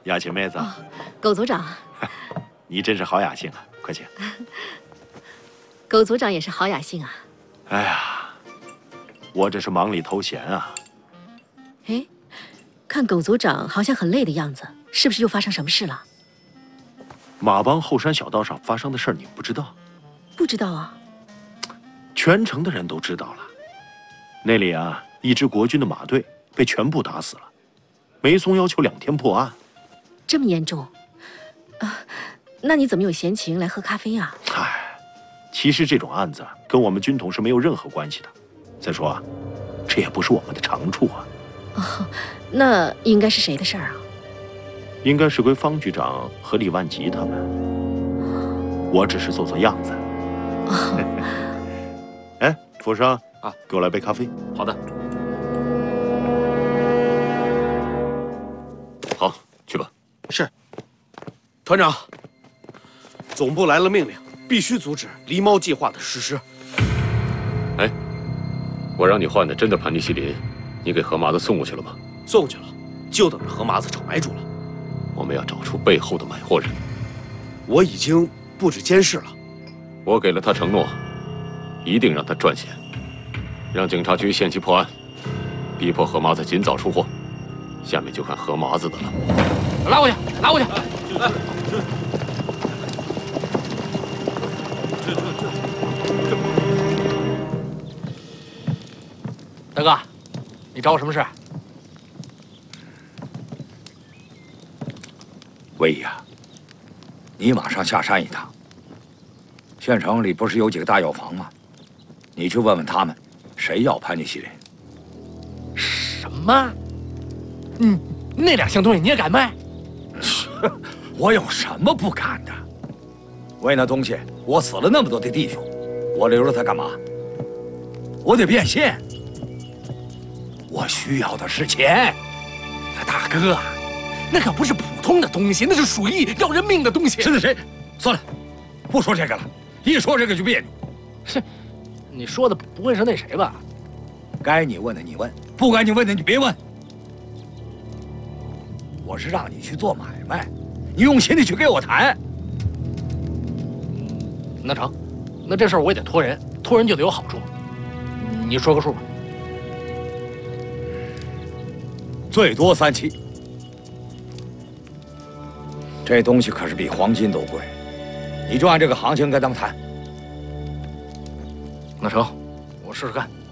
雅琴妹子， 苟组长， 你真是好雅兴啊！快请。 苟组长也是好雅兴啊。 哎呀，我这是忙里偷闲啊。 哎，看苟组长好像很累的样子，是不是又发生什么事了？ 马帮后山小道上发生的事儿，你不知道？ 不知道啊。 全城的人都知道了。那里啊，一支国军的马队被全部打死了。梅松要求2天破案。 这么严重？那你怎么有闲情来喝咖啡啊？ 唉，其实这种案子跟我们军统是没有任何关系的。再说啊，这也不是我们的长处啊。 哦，那应该是谁的事儿啊？ 应该是归方局长和李万吉他们。我只是做做样子。哎，福生啊，给我来杯咖啡。 好的。好，去吧。 是。团长，总部来了命令，必须阻止狸猫计划的实施。 哎，我让你换的真的盘尼西林，你给何麻子送过去了吗？ 送去了，就等着何麻子找买主了。 我们要找出背后的买货人。 我已经布置监视了。 我给了他承诺，一定让他赚钱，让警察局限期破案，逼迫何麻子尽早出货。下面就看何麻子的了。 拉过去，拉过去！大哥，你找我什么事？ 魏毅啊，你马上下山一趟。县城里不是有几个大药房吗？你去问问他们，谁要盘尼西林？ 什么？那2箱东西你也敢卖？ 我有什么不敢的？为那东西，我死了那么多的弟兄，我留着它干嘛？我得变现。我需要的是钱。 大哥，那可不是普通的东西，那是属于要人命的东西。 是谁？算了，不说这个了，一说这个就别扭。 是，你说的不会是那谁吧？ 该你问的你问，不该你问的你别问。我是让你去做买卖，你用心的去给我谈。 那成，那这事儿我也得托人，托人就得有好处。你说个数吧。 最多3期。这东西可是比黄金都贵，你就按这个行情跟他们谈。 那成，我试试看。